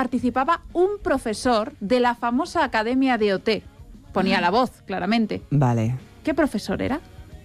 participaba un profesor de la famosa Academia de OT. Ponía la voz, claramente. Vale. ¿Qué profesor era?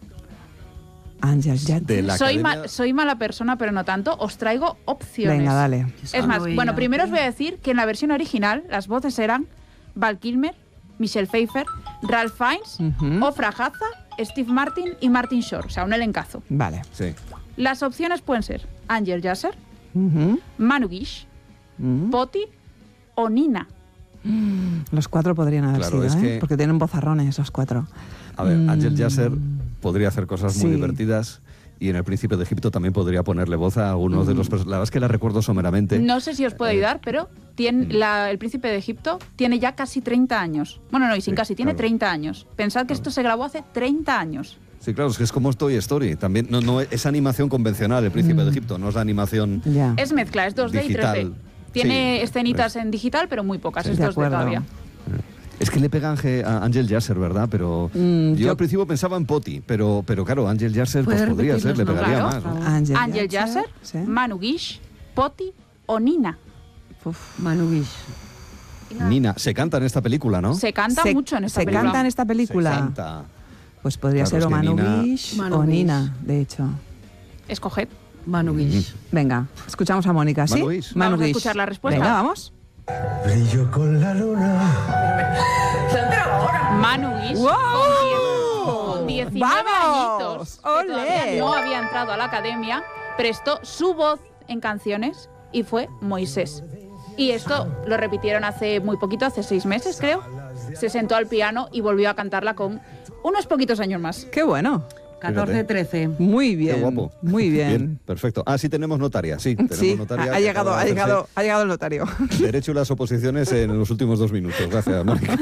Ángel Yatzer. Soy mala persona, pero no tanto. Os traigo opciones. Venga, dale. Es más, bueno, primero os voy a decir que en la versión original las voces eran Val Kilmer, Michelle Pfeiffer, Ralph Fiennes, Ofra Haza, Steve Martin y Martin Short. O sea, un elencazo. Vale. Sí. Las opciones pueden ser Ángel Yasser, Manu Guix, Poti o Nina. Los 4 podrían haber Claro, sido, es que- porque tienen vozarrones los 4. A ver, Ángel Yasser podría hacer cosas muy Sí. divertidas y en El Príncipe de Egipto también podría ponerle voz a algunos de los personajes. La verdad es que la recuerdo someramente. No sé si os puedo ayudar, pero el Príncipe de Egipto tiene ya casi 30 años. Bueno, no, y sin Sí, casi, tiene claro. 30 años. Pensad que esto se grabó hace 30 años. Sí, claro, es que es como Toy Story. También no es animación convencional, El Príncipe de Egipto, no es la animación Ya. Es mezcla, es 2D digital. y 3D. Tiene Sí, escenitas en digital, pero muy pocas, Sí. es De 2D acuerdo. todavía. Es que le pega a Ángel Yasser, ¿verdad? Pero yo yo- al principio pensaba en Poti, pero claro, Ángel Yasser pues ¿Puedes podría repetir ser, le los pegaría nombres, más. por ¿no? Ángel Yasser, sí. Manu Guix, Poti o Nina. Manu Guix. Nina, se canta en esta película, ¿no? Se canta mucho en esta se película. canta en esta Se película. canta. Pues podría Claro, ser es o que Manu Nina- Guix Manu o Guix. Nina, de hecho. Escoged. Manu Guix. Venga, escuchamos a Mónica, ¿sí? Manu Guix. Vamos a Guix. escuchar la respuesta. Venga, vamos. Brillo con la luna. Manu Guix ¡Wow! con 19 ¡Vamos! añitos, que ¡Olé! todavía no había entrado a la academia, prestó su voz en canciones y fue Moisés. Y esto lo repitieron hace muy poquito, hace 6 meses creo. Se sentó al piano y volvió a cantarla con unos poquitos años más. Qué bueno. 14-13. Muy bien. Qué guapo. Muy bien. Perfecto. Ah, sí tenemos notaria, sí. Tenemos Sí, notaria ha que llegado, acaba ha de llegado, ha llegado el notario. hacerse derecho y las oposiciones en los últimos 2 minutos. Gracias, Mónica.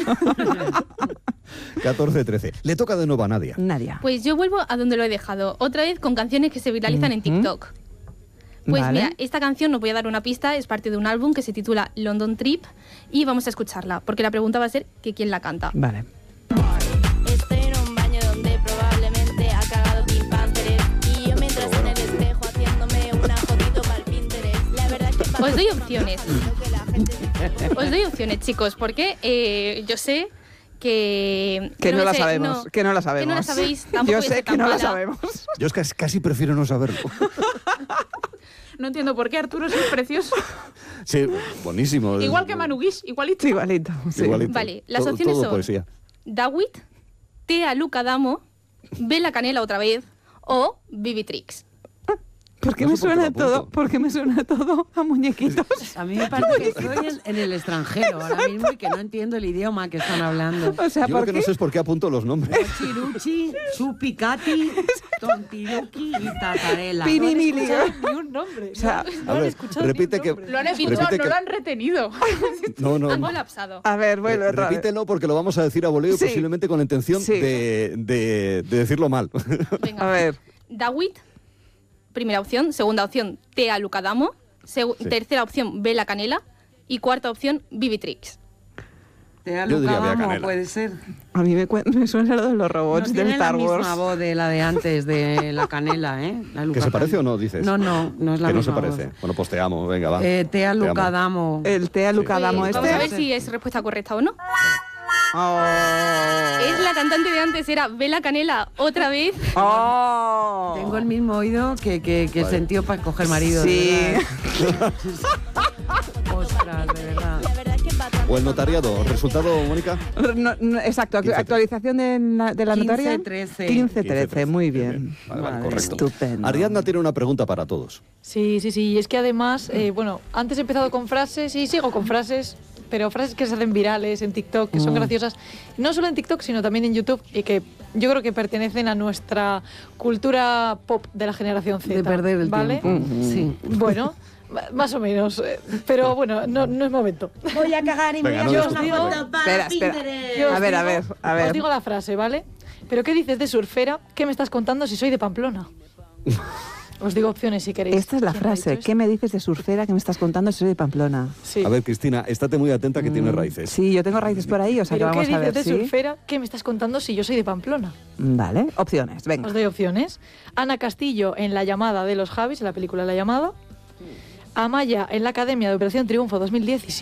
14-13. Le toca de nuevo a Nadia. Nadia. Pues yo vuelvo a donde lo he dejado, otra vez con canciones que se viralizan en TikTok. Pues Vale. mira, esta canción, os voy a dar una pista, es parte de un álbum que se titula London Trip y vamos a escucharla, porque la pregunta va a ser que quién la canta. Vale. Estoy en un baño donde probablemente ha cagado Pink Panther y yo mientras en el espejo haciéndome una fotito para el Pinterest. La verdad es que Os doy opciones. Os doy opciones, chicos, porque yo sé que... Que no la sé, sabemos, que no la sabemos. Que no la sabéis, tampoco Yo voy a sé ser que tan no la mala. sabemos. Yo es que casi prefiero no saberlo. No entiendo por qué Arturo es precioso. Sí, buenísimo. Igual que Manu Guix, igualito. Igualito. Sí. Igualito. Vale, las Todo- opciones todo son poesía. Dawit, Tea Luca Damo, Bella Canela otra vez o Vivitrix. ¿Por qué No me sé por qué suena lo todo? apunto. ¿Por qué me suena todo a muñequitos? A mí me parece que estoy en el extranjero ahora mismo y que no entiendo el idioma que están hablando. O sea, Yo lo ¿por que qué? no sé es por qué apunto los nombres. Chiruchi, Chupicati, Tontiruki y Tatarela. Pirimili. Ni un nombre. O sea, A ver, repite que... Lo han escuchado, repite no que- lo han retenido. No. Han colapsado. a ver, vuelve otra vez. Repítelo porque lo vamos a decir a voleo, Sí. posiblemente con la intención Sí. de decirlo mal. Venga. A ver. Dawit, primera opción. Segunda opción, Tea Luca Damo. Tercera opción, Bella Canela. Y cuarta opción, Vivitrix. Tea Yo diría Luca Bea Damo, Canela. puede ser. A mí me suena lo de los robots No del tiene Star la Wars. misma voz de la de antes, de la Canela, ¿eh? La Luca ¿Que se parece Damo. o no, dices? No es la que no se misma parece. voz. Bueno, pues te amo, venga, va. Tea Te amo. Luca Damo. El Tea Luca Damo Pues, este. vamos a ver si es respuesta correcta o no. Oh. Es la cantante de antes, era Bella Canela otra vez. Oh. Tengo el mismo oído que sentió para coger marido. Sí. De verdad. Ostras, de verdad. la verdad es que para O el notariado. ¿Resultado, Mónica? Exacto, 15-13. actualización de la notaria. 15-13. 15-13, muy bien. Vale, correcto. Estupendo. Ariadna tiene una pregunta para todos. Sí. Y es que además, bueno, antes he empezado con frases y sigo con frases, pero frases que se hacen virales en TikTok, que son graciosas. No solo en TikTok, sino también en YouTube y que yo creo que pertenecen a nuestra cultura pop de la generación Z. De perder el ¿vale? tiempo. Sí. Bueno, más o menos. Pero bueno, no es momento. voy a cagar y me Venga, voy no a hacer una discutas. foto para Espera. Pinterest. Yo os A ver, digo- a ver. Os digo la frase, ¿vale? ¿Pero qué dices de surfera? ¿Qué me estás contando si soy de Pamplona? Os digo opciones si queréis. Esta es la ¿Quién ha frase. dicho ¿Qué me dices de surfera que me estás contando? Soy de Pamplona. esto? Sí. A ver, Cristina, estate muy atenta que tiene raíces. Sí, yo tengo raíces por ahí, o sea que ¿Pero qué vamos a dices ver de si... surfera? ¿Qué me estás contando si yo soy de Pamplona? Vale, opciones, venga. Os doy opciones. Ana Castillo en La llamada de los Javis, en la película La llamada. Amaya en la Academia de Operación Triunfo 2017.